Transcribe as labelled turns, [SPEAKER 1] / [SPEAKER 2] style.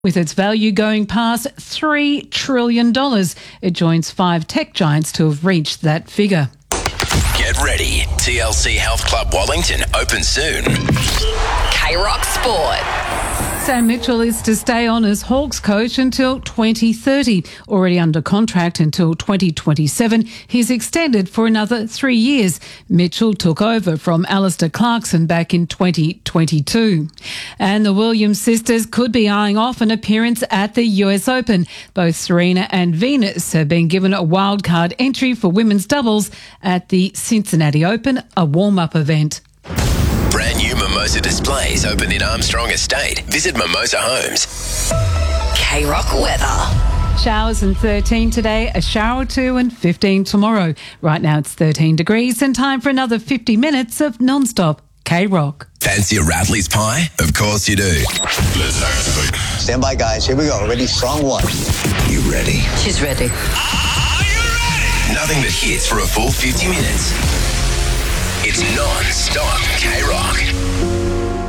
[SPEAKER 1] With its value going past $3 trillion, it joins 5 tech giants to have reached that figure.
[SPEAKER 2] Get ready. TLC Health Club Wellington open soon.
[SPEAKER 3] K-Rock Sport.
[SPEAKER 1] Sam Mitchell is to stay on as Hawks coach until 2030. Already under contract until 2027, he's extended for another 3 years. Mitchell took over from Alistair Clarkson back in 2022. And the Williams sisters could be eyeing off an appearance at the US Open. Both Serena and Venus have been given a wildcard entry for women's doubles at the Cincinnati Open, a warm-up event.
[SPEAKER 2] Brand new Mimosa displays open in Armstrong Estate. Visit Mimosa Homes.
[SPEAKER 3] K-Rock weather.
[SPEAKER 1] Showers and 13 today, a shower or 2 and 15 tomorrow. Right now it's 13 degrees and time for another 50 minutes of non-stop K-Rock.
[SPEAKER 2] Fancy a Radley's pie? Of course you do.
[SPEAKER 4] Let's activate.
[SPEAKER 5] Stand by, guys. Here we go. Ready? Song 1.
[SPEAKER 2] You ready?
[SPEAKER 3] She's ready.
[SPEAKER 2] Are you ready? Nothing but hits for a full 50 minutes. It's non-stop K-Rock.